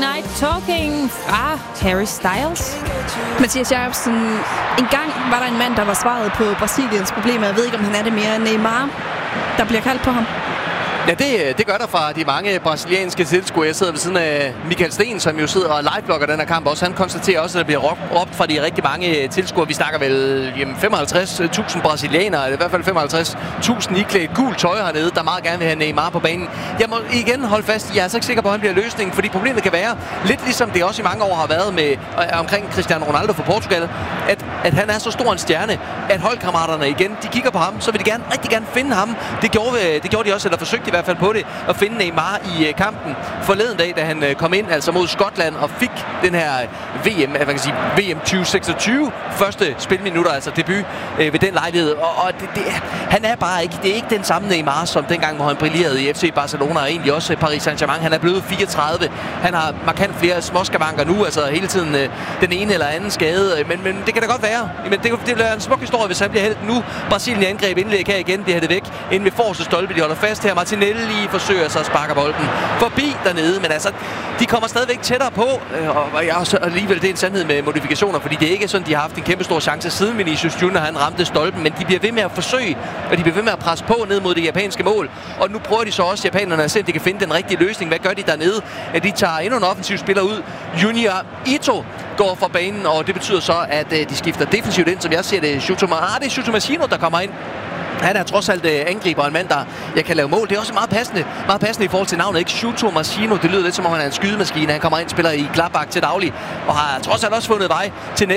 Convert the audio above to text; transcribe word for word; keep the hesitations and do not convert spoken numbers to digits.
Night Talking fra Harry Styles. Mathias Jacobsen, en gang var der en mand, der var svaret på Brasiliens problemer. Jeg ved ikke, om han er det mere. Neymar, der bliver kaldt på ham. Ja, det, det gør der fra de mange brasilianske tilskuere. Jeg sidder ved siden af Michael Sten, som jo sidder og liveblogger den her kamp også. Han konstaterer også, at der bliver råbt fra de rigtig mange tilskuere. Vi snakker vel jamen, femoghalvtreds tusind brasilianere, eller i hvert fald femoghalvtreds tusind iklædt gult tøj hernede, der meget gerne vil have Neymar på banen. Jeg må igen holde fast, jeg er altså ikke sikker på, at han bliver løsningen, fordi problemet kan være, lidt ligesom det også i mange år har været med øh, omkring Cristiano Ronaldo for Portugal, at, at han er så stor en stjerne, at holdkammeraterne igen, de kigger på ham, så vil de gerne, rigtig gerne finde ham. Det gjorde, det gjorde de også, eller forsøgte i hvert fald på det, at finde Neymar i uh, kampen forleden dag, da han uh, kom ind, altså mod Skotland, og fik den her V M, hvad kan sige, V M tyve seksogtyve, første spilminutter, altså debut uh, ved den lejlighed. Og, og det, det, han er bare ikke, det er ikke den samme Neymar, som dengang, hvor han brillerede i F C Barcelona, og egentlig også Paris Saint-Germain. Han er blevet fireogtredive. Han har markant flere småskavanker nu, altså hele tiden uh, den ene eller anden skade, men, men det kan da godt være. Men det, det bliver en smuk historie, hvis han bliver helt nu. Brasilien angreb indlæg her igen, bliver det væk, inden ved forreste stolpe, de holder fast her. Martinelli forsøger så at sparke bolden forbi dernede, men altså, de kommer stadigvæk tættere på, og jeg også alligevel det er en sandhed med modifikationer, fordi det er ikke sådan, de har haft en kæmpe stor chance siden Vinicius Junior han ramte stolpen, men de bliver ved med at forsøge, og de bliver ved med at presse på ned mod det japanske mål, og nu prøver de så også japanerne at se, at de kan finde den rigtige løsning. Hvad gør de dernede? At de tager endnu en offensiv spiller ud. Junior Ito går fra banen, og det betyder så, at de skifter defensivt ind, som jeg ser det. Shutomar, ah, det er Shutomashino, der kommer ind. Han er trods alt angriber, en mand, der jeg kan lave mål. Det er også meget passende, meget passende i forhold til navnet, ikke? Shutomashino, det lyder lidt som om han er en skydemaskine. Han kommer ind, spiller i Gladbach til daglig, og har trods alt også fundet vej til